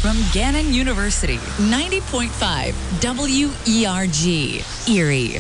from Gannon University, 90.5 WERG, Erie.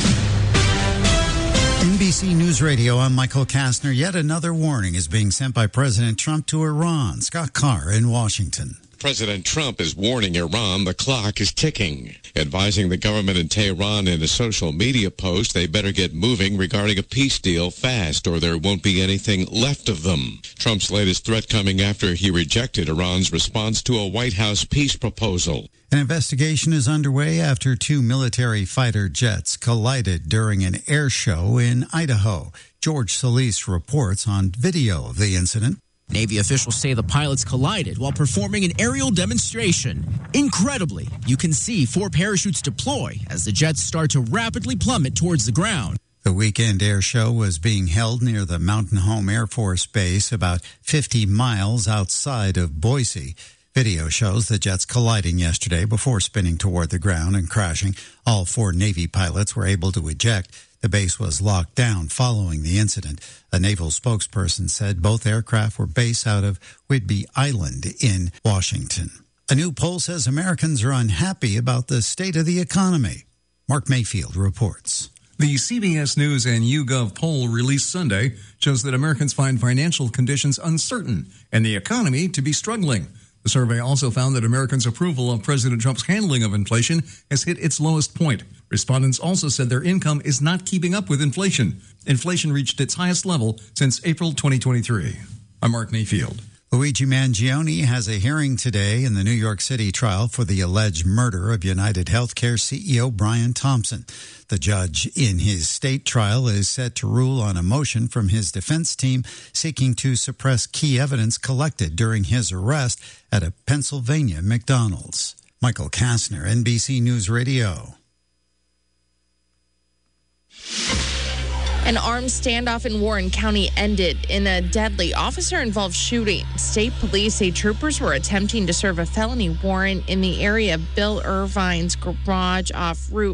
NBC News Radio, I'm Michael Kastner. Yet another warning is being sent by President Trump to Iran. Scott Carr in Washington. President Trump is warning Iran the clock is ticking, advising the government in Tehran in a social media post they better get moving regarding a peace deal fast or there won't be anything left of them. Trump's latest threat coming after he rejected Iran's response to a White House peace proposal. An investigation is underway after two military fighter jets collided during an air show in Idaho. George Solis reports on video of the incident. Navy officials say the pilots collided while performing an aerial demonstration. Incredibly, you can see 4 parachutes deploy as the jets start to rapidly plummet towards the ground. The weekend air show was being held near the Mountain Home Air Force Base, about 50 miles outside of Boise. Video shows the jets colliding yesterday before spinning toward the ground and crashing. All 4 Navy pilots were able to eject. The base was locked down following the incident. A naval spokesperson said both aircraft were based out of Whidbey Island in Washington. A new poll says Americans are unhappy about the state of the economy. Mark Mayfield reports. The CBS News and YouGov poll released Sunday shows that Americans find financial conditions uncertain and the economy to be struggling. The survey also found that Americans' approval of President Trump's handling of inflation has hit its lowest point. Respondents also said their income is not keeping up with inflation. Inflation reached its highest level since April 2023. I'm Mark Mayfield. Luigi Mangione has a hearing today in the New York City trial for the alleged murder of United Healthcare CEO Brian Thompson. The judge in his state trial is set to rule on a motion from his defense team seeking to suppress key evidence collected during his arrest at a Pennsylvania McDonald's. Michael Kastner, NBC News Radio. An armed standoff in Warren County ended in a deadly officer-involved shooting. State police say troopers were attempting to serve a felony warrant in the area of Bill Irvine's garage off Route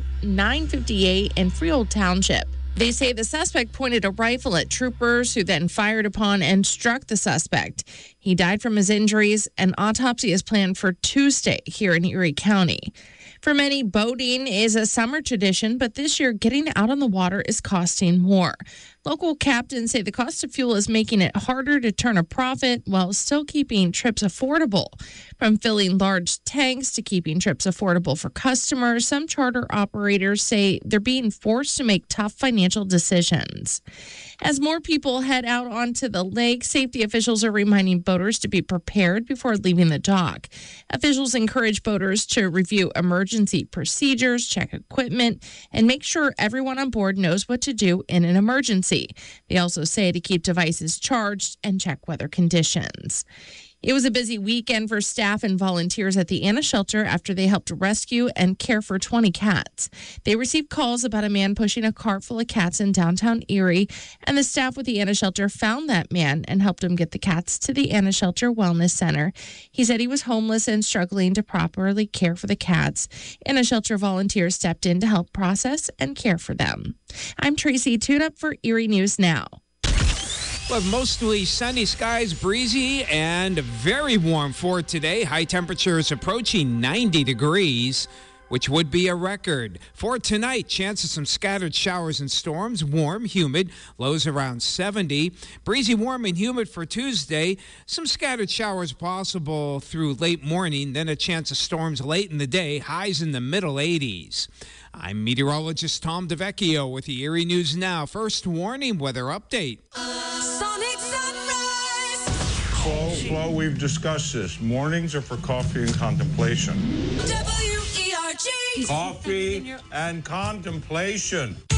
958 in Freehold Township. They say the suspect pointed a rifle at troopers who then fired upon and struck the suspect. He died from his injuries. An autopsy is planned for Tuesday here in Erie County. For many, boating is a summer tradition, but this year getting out on the water is costing more. Local captains say the cost of fuel is making it harder to turn a profit while still keeping trips affordable. From filling large tanks to keeping trips affordable for customers, some charter operators say they're being forced to make tough financial decisions. As more people head out onto the lake, safety officials are reminding boaters to be prepared before leaving the dock. Officials encourage boaters to review emergency procedures, check equipment, and make sure everyone on board knows what to do in an emergency. They also say to keep devices charged and check weather conditions. It was a busy weekend for staff and volunteers at the Anna Shelter after they helped rescue and care for 20 cats. They received calls about a man pushing a cart full of cats in downtown Erie, and the staff with the Anna Shelter found that man and helped him get the cats to the Anna Shelter Wellness Center. He said he was homeless and struggling to properly care for the cats. Anna Shelter volunteers stepped in to help process and care for them. I'm Tracy Tuneup for Erie News Now. Well, mostly sunny skies, breezy, and very warm for today. High temperatures approaching 90 degrees, which would be a record. For tonight, chance of some scattered showers and storms. Warm, humid, lows around 70. Breezy, warm, and humid for Tuesday. Some scattered showers possible through late morning, then a chance of storms late in the day. Highs in the middle 80s. I'm meteorologist Tom DeVecchio with the Erie News Now. First warning weather update. Sonic Sunrise. Well, we've discussed this. Mornings are for coffee and contemplation. WERG. Coffee and contemplation.